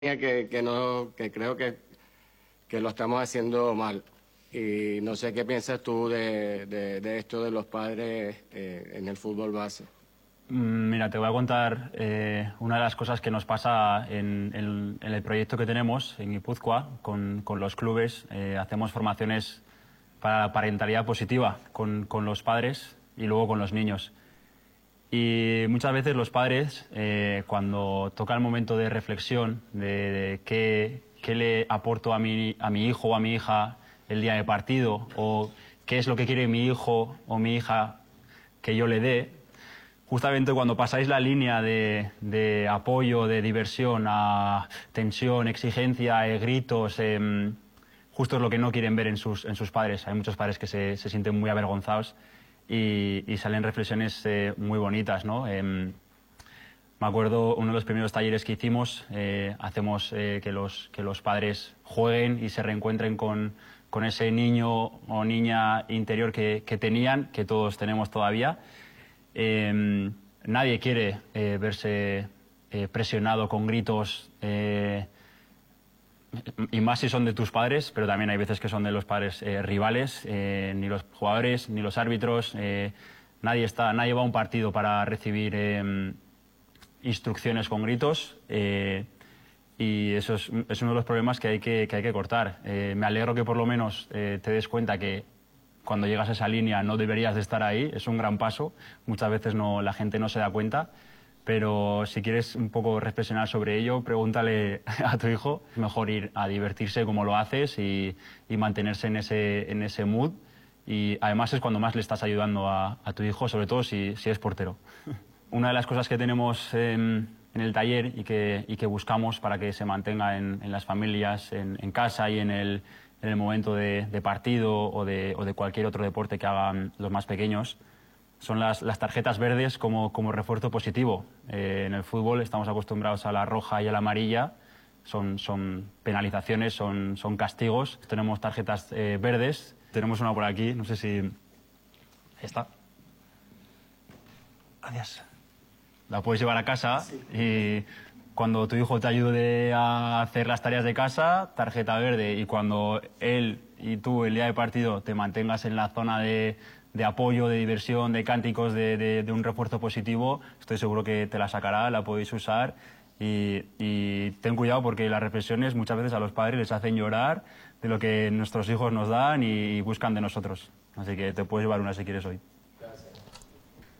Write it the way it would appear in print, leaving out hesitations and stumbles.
que creo que lo estamos haciendo mal. Y no sé qué piensas tú de esto de los padres en el fútbol base. Mira, te voy a contar una de las cosas que nos pasa en el proyecto que tenemos en Guipúzcoa con los clubes. Hacemos formaciones para la parentalidad positiva con los padres y luego con los niños. Y muchas veces los padres, cuando toca el momento de reflexión de qué le aporto a mi hijo o a mi hija el día de partido, o qué es lo que quiere mi hijo o mi hija que yo le dé, justamente cuando pasáis la línea de apoyo, de diversión, a tensión, exigencia, gritos, justo es lo que no quieren ver en sus padres. Hay muchos padres que se sienten muy avergonzados y salen reflexiones muy bonitas, ¿no? Me acuerdo uno de los primeros talleres que hicimos, hacemos que los padres jueguen y se reencuentren con ese niño o niña interior que tenían, que todos tenemos todavía. Nadie quiere verse presionado con gritos, y más si son de tus padres, pero también hay veces que son de los padres rivales. Ni los jugadores, ni los árbitros, nadie va a un partido para recibir instrucciones con gritos, y eso es uno de los problemas que hay que cortar. Me alegro que por lo menos te des cuenta que cuando llegas a esa línea no deberías de estar ahí. Es un gran paso. Muchas veces la gente no se da cuenta, pero si quieres un poco reflexionar sobre ello, pregúntale a tu hijo. Es mejor ir a divertirse como lo haces y mantenerse en ese mood, y además es cuando más le estás ayudando a tu hijo, sobre todo si es portero. Una de las cosas que tenemos en el taller y que buscamos para que se mantenga en las familias, en casa y en el momento de partido o de cualquier otro deporte que hagan los más pequeños, son las tarjetas verdes como refuerzo positivo. En el fútbol estamos acostumbrados a la roja y a la amarilla. Son penalizaciones, son castigos. Tenemos tarjetas verdes. Tenemos una por aquí, no sé si... Ahí está. Gracias. La puedes llevar a casa, sí. Y cuando tu hijo te ayude a hacer las tareas de casa, tarjeta verde. Y cuando él y tú el día de partido te mantengas en la zona de apoyo, de diversión, de cánticos, de un refuerzo positivo, estoy seguro que te la sacará, la podéis usar. Y ten cuidado, porque las reflexiones muchas veces a los padres les hacen llorar de lo que nuestros hijos nos dan y buscan de nosotros. Así que te puedes llevar una si quieres hoy.